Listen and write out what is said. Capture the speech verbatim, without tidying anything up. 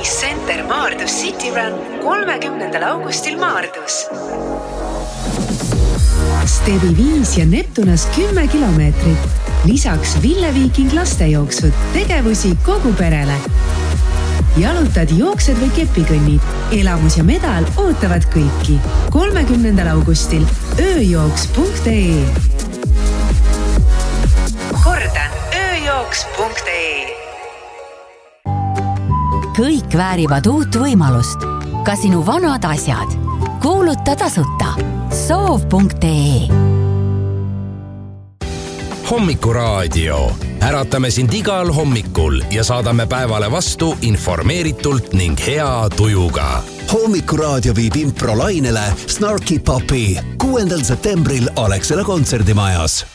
Center Maardus City Run kolmekümnendal augustil Maardus. Stebi viis ja Neptunas kümme kilomeetrit. Lisaks Ville Viiking lastejooksud, tegevusi kogu perele. Jalutad, jooksed või kepikõnnid. Elamus ja medal ootavad kõiki. kolmekümnendal augustil ööjooks punkt ee. Kordan, ööjooks punkt ee. Kõik väärivad uut võimalust. Ka sinu vanad asjad. Kuuluta tasuta. soov punkt ee. Hommikuraadio. Äratame sind igal hommikul ja saadame päevale vastu informeeritult ning hea tujuga. Hommikuraadio viib impro lainele Snarky Puppy kuuendal septembril Alexela kontserdimajas.